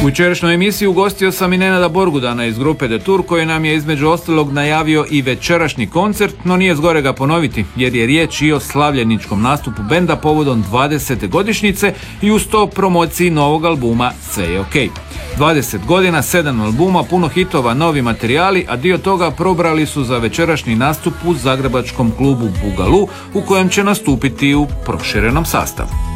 U jučerašnjoj emisiji ugostio sam i Nenada Borgudana iz grupe The Tour, koji nam je između ostalog najavio i večerašnji koncert, no nije zgorega ponoviti jer je riječ i o slavljeničkom nastupu benda povodom 20. godišnjice i uz to promociji novog albuma Sve je ok. 20 godina, 7 albuma, puno hitova, novi materijali, a dio toga probrali su za večerašnji nastup u zagrebačkom klubu Bugalu, u kojem će nastupiti u proširenom sastavu.